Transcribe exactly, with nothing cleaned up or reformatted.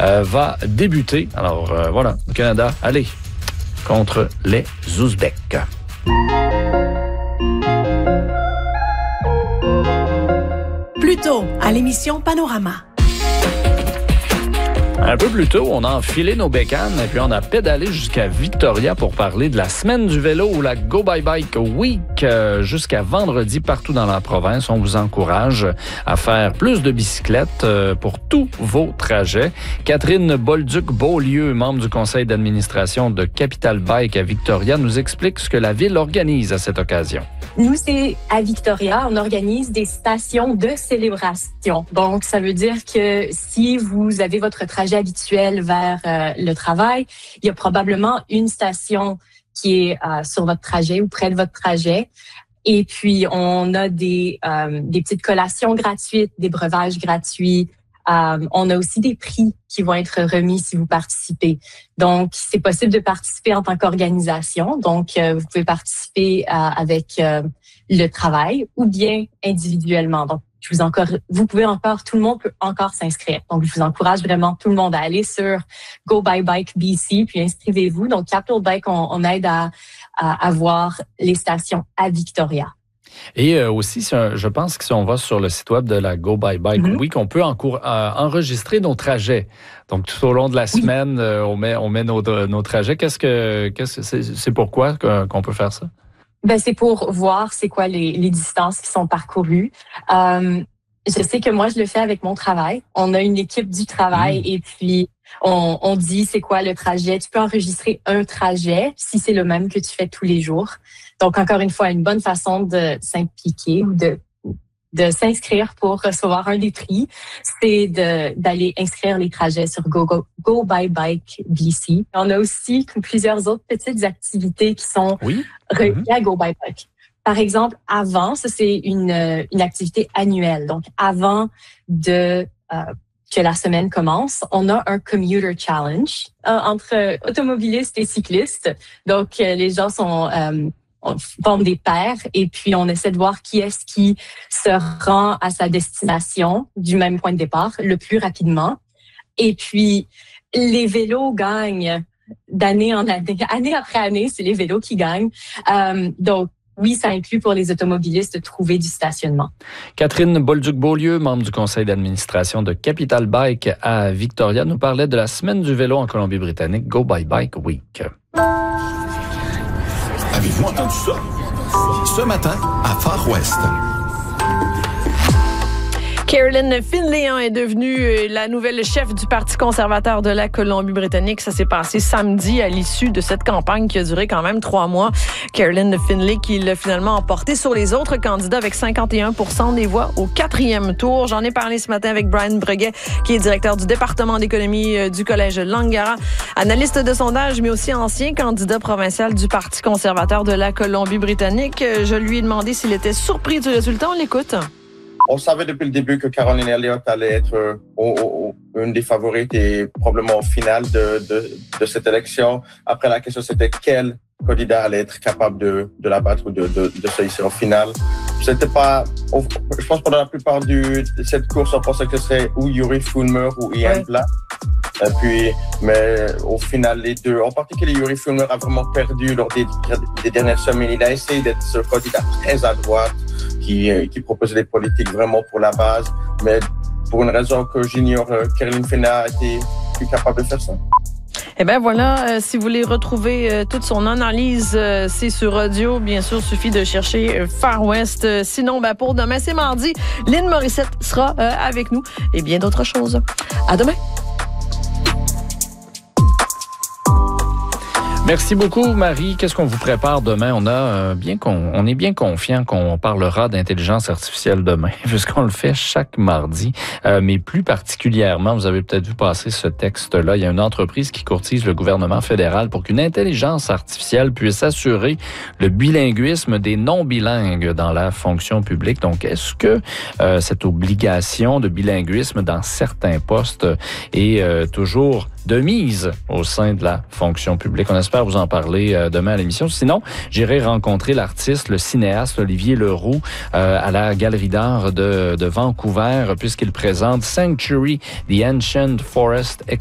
euh, va débuter. Alors euh, voilà, le Canada, allez, contre les Ouzbeks. Plus tôt, à l'émission Panorama. Un peu plus tôt, on a enfilé nos bécanes et puis on a pédalé jusqu'à Victoria pour parler de la semaine du vélo ou la Go By Bike Week euh, jusqu'à vendredi partout dans la province. On vous encourage à faire plus de bicyclettes euh, pour tous vos trajets. Catherine Bolduc-Beaulieu, membre du conseil d'administration de Capital Bike à Victoria, nous explique ce que la ville organise à cette occasion. Nous, c'est à Victoria, on organise des stations de célébration. Donc, ça veut dire que si vous avez votre trajet habituel vers euh, le travail, il y a probablement une station qui est euh, sur votre trajet ou près de votre trajet. Et puis, on a des, euh, des petites collations gratuites, des breuvages gratuits. Euh, on a aussi des prix qui vont être remis si vous participez. Donc, c'est possible de participer en tant qu'organisation. Donc, euh, vous pouvez participer euh, avec euh, le travail ou bien individuellement. Donc, je vous encore, vous pouvez encore, tout le monde peut encore s'inscrire. Donc, je vous encourage vraiment tout le monde à aller sur Go By Bike B C puis inscrivez-vous. Donc, Capital Bike, on, on aide à, à avoir les stations à Victoria. Et euh, aussi, je pense que si on va sur le site web de la Go By Bike Mm-hmm. Week, on peut encour- euh, enregistrer nos trajets. Donc, tout au long de la semaine, oui. euh, on met, on met nos, nos trajets. Qu'est-ce que, qu'est-ce que c'est, c'est pourquoi qu'on peut faire ça? Ben, c'est pour voir c'est quoi les, les distances qui sont parcourues. Euh, je sais que moi, je le fais avec mon travail. On a une équipe du travail mmh. et puis on, on dit c'est quoi le trajet. Tu peux enregistrer un trajet si c'est le même que tu fais tous les jours. Donc, encore une fois, une bonne façon de s'impliquer ou de de s'inscrire pour recevoir un des prix, c'est de, d'aller inscrire les trajets sur Go, Go, Go By Bike B C. On a aussi plusieurs autres petites activités qui sont oui. reliées mm-hmm. à Go By Bike. Par exemple, avant, ça c'est une, une activité annuelle. Donc, avant de euh, que la semaine commence, on a un Commuter Challenge euh, entre automobilistes et cyclistes. Donc, euh, les gens sont... Euh, on forme des paires et puis on essaie de voir qui est-ce qui se rend à sa destination du même point de départ le plus rapidement. Et puis, les vélos gagnent d'année en année, année après année, c'est les vélos qui gagnent. Euh, donc, oui, ça inclut pour les automobilistes de trouver du stationnement. Catherine Bolduc-Beaulieu, membre du conseil d'administration de Capital Bike à Victoria, nous parlait de la semaine du vélo en Colombie-Britannique, Go By Bike Week. Avez-vous entendu ça? Ce matin, à Far West. Carolyn Finlay hein, est devenue la nouvelle chef du Parti conservateur de la Colombie-Britannique. Ça s'est passé samedi à l'issue de cette campagne qui a duré quand même trois mois. Carolyn Finlay qui l'a finalement emporté sur les autres candidats avec cinquante et un pour cent des voix au quatrième tour. J'en ai parlé ce matin avec Brian Breguet, qui est directeur du département d'économie du Collège Langara, analyste de sondage, mais aussi ancien candidat provincial du Parti conservateur de la Colombie-Britannique. Je lui ai demandé s'il était surpris du résultat. On l'écoute. On savait depuis le début que Caroline Elliott allait être euh, au, au, une des favorites et probablement au final de, de, de cette élection. Après, la question, c'était quel candidat allait être capable de, de la battre ou de, de, de se hisser au final. C'était pas, je pense que pendant la plupart du, de cette course, on pensait que ce serait ou Yuri Fulmer ou Ian ouais. Black. Et puis, mais au final, les deux, en particulier Yuri Fulmer a vraiment perdu lors des, des dernières semaines. Il a essayé d'être ce candidat très à droite qui, qui proposait des politiques vraiment pour la base. Mais pour une raison que j'ignore, Caroline Finlay a été plus capable de faire ça. Eh bien voilà, euh, si vous voulez retrouver euh, toute son analyse, euh, c'est sur audio. Bien sûr, il suffit de chercher euh, Far West. Euh, sinon, ben, pour demain, c'est mardi. Lynn Morissette sera euh, avec nous et bien d'autres choses. À demain. Merci beaucoup, Marie. Qu'est-ce qu'on vous prépare demain? On a euh, bien qu'on, on est bien confiant qu'on parlera d'intelligence artificielle demain, puisqu'on le fait chaque mardi. Euh, mais plus particulièrement, vous avez peut-être vu passer ce texte-là. Il y a une entreprise qui courtise le gouvernement fédéral pour qu'une intelligence artificielle puisse assurer le bilinguisme des non-bilingues dans la fonction publique. Donc, est-ce que euh, cette obligation de bilinguisme dans certains postes est euh, toujours de mise au sein de la fonction publique? On espère vous en parler euh, demain à l'émission. Sinon, j'irai rencontrer l'artiste, le cinéaste Olivier Leroux euh, à la Galerie d'art de, de Vancouver, puisqu'il présente Sanctuary, The Ancient Forest